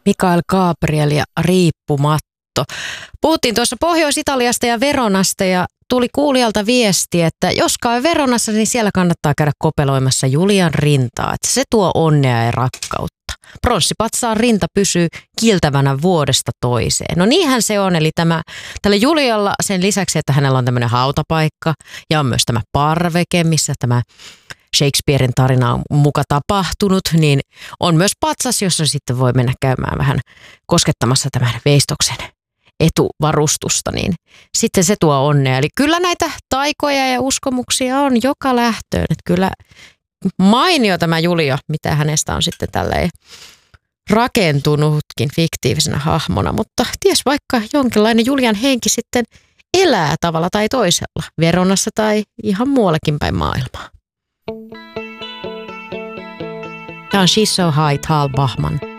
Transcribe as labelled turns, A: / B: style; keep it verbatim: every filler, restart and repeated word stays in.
A: Mikael Gabriel ja Riippumatto. Puhuttiin tuossa Pohjois-Italiasta ja Veronasta ja tuli kuulijalta viesti, että jos käy Veronassa, niin siellä kannattaa käydä kopeloimassa Julian rintaa. Että se tuo onnea ja rakkautta. Pronssipatsaan rinta pysyy kiiltävänä vuodesta toiseen. No niinhän se on, eli tämä, tällä Julialla sen lisäksi, että hänellä on tämmöinen hautapaikka ja on myös tämä parveke, missä tämä Shakespearen tarina on muka tapahtunut, niin on myös patsas, jossa sitten voi mennä käymään vähän koskettamassa tämän veistoksen etuvarustusta, niin sitten se tuo onnea. Eli kyllä näitä taikoja ja uskomuksia on joka lähtöön, että kyllä mainio tämä Julia, mitä hänestä on sitten tälleen rakentunutkin fiktiivisenä hahmona, mutta ties vaikka jonkinlainen Julian henki sitten elää tavalla tai toisella, Veronassa tai ihan muuallakin päin maailmaa. Tämä on She's So High, Tal Bachman.